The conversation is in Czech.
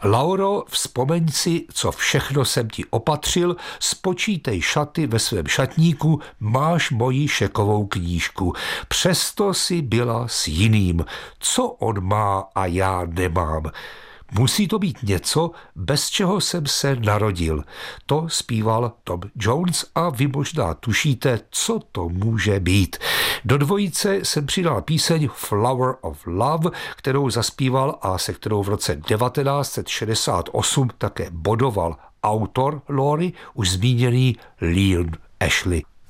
Lauro, vzpomeň si, co všechno jsem ti opatřil, spočítej šaty ve svém šatníku, máš moji šekovou knížku. Přesto si byla s jiným. Co on má a já nemám? Musí to být něco, bez čeho jsem se narodil. To zpíval Tom Jones a vy možná tušíte, co to může být. Do dvojice jsem přidal píseň Flower of Love, kterou zaspíval a se kterou v roce 1968 také bodoval autor Laurie, už zmíněný Leon Ashley.